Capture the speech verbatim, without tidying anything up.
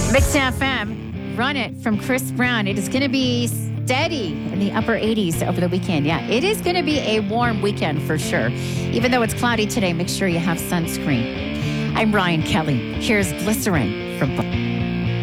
Mix F M, Run It from Chris Brown. It is going to be steady in the upper eighties over the weekend. Yeah, it is going to be a warm weekend for sure. Even though it's cloudy today, make sure you have sunscreen. I'm Ryan Kelly. Here's Glycerin from...